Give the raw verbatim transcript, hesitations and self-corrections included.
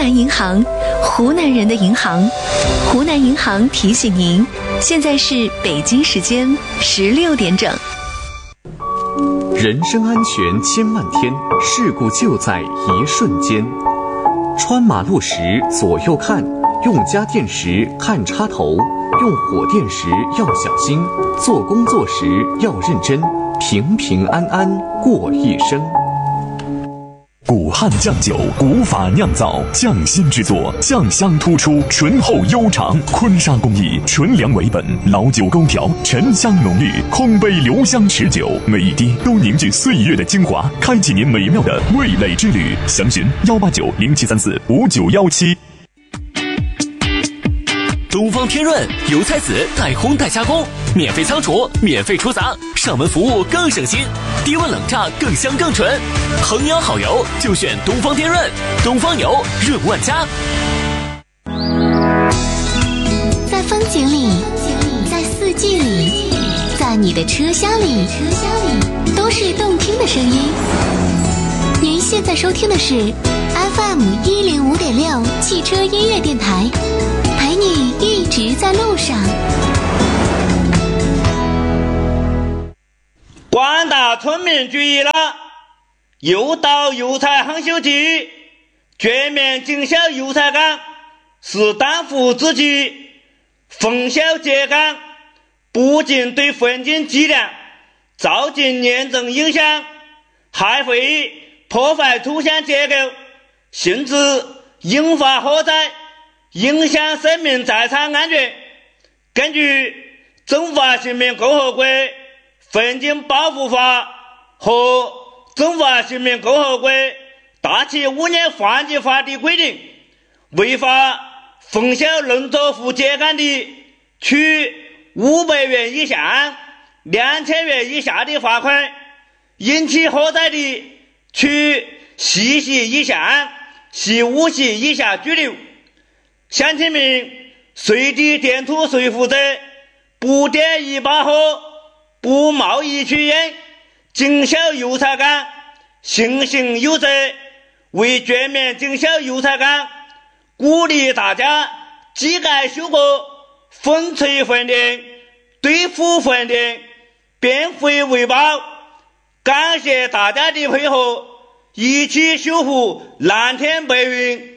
南银行，湖南人的银行。湖南银行提醒您，现在是北京时间十六点整。 人身安全千万天，事故就在一瞬间。穿马路时左右看，用家电时看插头，用火电时要小心，做工作时要认真，平平安安过一生。 古汉酱酒，古法酿造，匠心制作，酱香突出，醇厚悠长。坤沙工艺，纯粮为本，老酒勾调，沉香浓郁，空杯留香持久，每一滴都凝聚岁月的精华，开启您美妙的味蕾之旅。详询幺八九零七三四五九幺七。 东方天润油菜籽代烘代加工，免费仓储，免费出杂，上门服务更省心，低温冷榨更香更纯。衡阳好油就选东方天润，东方油润万家。 在风景里，在四季里，在你的车厢里，都是动听的声音。您现在收听的是 F M 一零五点六汽车音乐电台，陪你一直在路上。 广大村民注意了，又到油菜夯修季，全面经销油菜干是当务之急。封销秸秆不仅对环境质量造成严重影响，还会破坏土壤结构，甚至引发火灾，影响生命财产安全。根据《中华人民共和国环境保护法》和《中华人民共和国大气污染防治法》的规定，违法封销农作物秸秆的，处五百元以下两千元以下的罚款；引起火灾的，处四系以下系五系以下拘留。乡亲们，随地填土随负责，不点一把火，不贸易取烟，经销油菜干，信行有责。为全面经销油菜干，鼓励大家机改修过，风吹饭店，对付饭店，变废为宝。感谢大家的配合，一起守护蓝天白云。